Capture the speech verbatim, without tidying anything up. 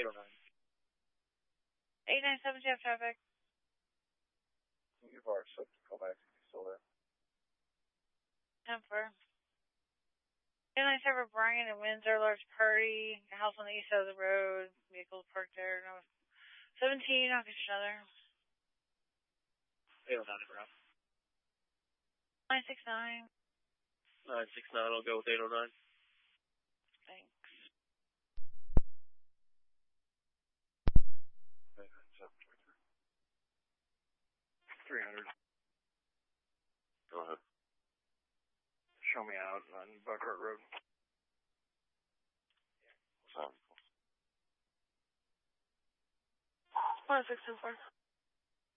eight oh nine. eight nine seven, you have traffic. You've already said to call back if you're still there. ten four. eight nine seven, Brian and Windsor, large party, house on the east side of the road, vehicles parked there. No. seventeen, I'll get you another. eight oh nine, bro. nine six nine. nine six nine, I'll go with eight oh nine. Thanks. three hundred. Go ahead. Show me out on Buckhart Road. Sounds one six two four.